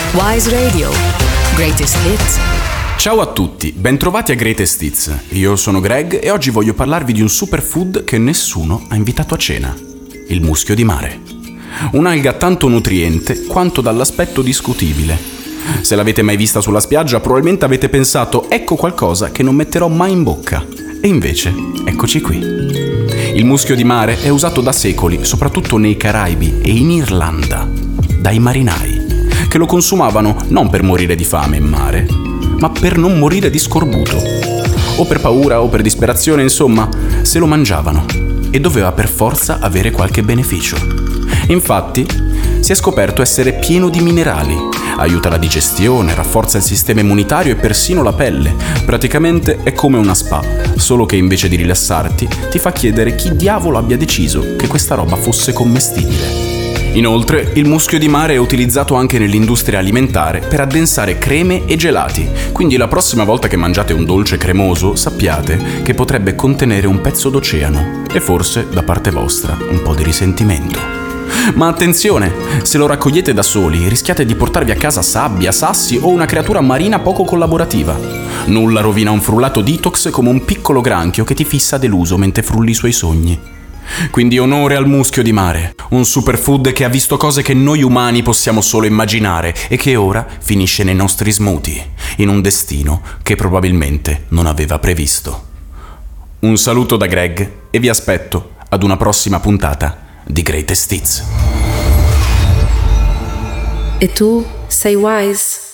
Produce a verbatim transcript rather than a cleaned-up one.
Wise Radio. Greatest Hits. Ciao a tutti, bentrovati a Greatest Hits. Io sono Greg e oggi voglio parlarvi di un superfood che nessuno ha invitato a cena. Il muschio di mare. Un'alga tanto nutriente quanto dall'aspetto discutibile. Se l'avete mai vista sulla spiaggia, probabilmente avete pensato ecco qualcosa che non metterò mai in bocca. E invece, eccoci qui. Il muschio di mare è usato da secoli, soprattutto nei Caraibi e in Irlanda, dai marinai, che lo consumavano non per morire di fame in mare, ma per non morire di scorbuto. O per paura o per disperazione, insomma, se lo mangiavano e doveva per forza avere qualche beneficio. Infatti, si è scoperto essere pieno di minerali, aiuta la digestione, rafforza il sistema immunitario e persino la pelle. Praticamente è come una spa, solo che invece di rilassarti ti fa chiedere chi diavolo abbia deciso che questa roba fosse commestibile. Inoltre, il muschio di mare è utilizzato anche nell'industria alimentare per addensare creme e gelati, quindi la prossima volta che mangiate un dolce cremoso sappiate che potrebbe contenere un pezzo d'oceano e forse, da parte vostra, un po' di risentimento. Ma attenzione, se lo raccogliete da soli rischiate di portarvi a casa sabbia, sassi o una creatura marina poco collaborativa. Nulla rovina un frullato detox come un piccolo granchio che ti fissa deluso mentre frulli i suoi sogni. Quindi onore al muschio di mare, un superfood che ha visto cose che noi umani possiamo solo immaginare e che ora finisce nei nostri smoothie, in un destino che probabilmente non aveva previsto. Un saluto da Greg e vi aspetto ad una prossima puntata di Greatest Hits. E tu sei wise?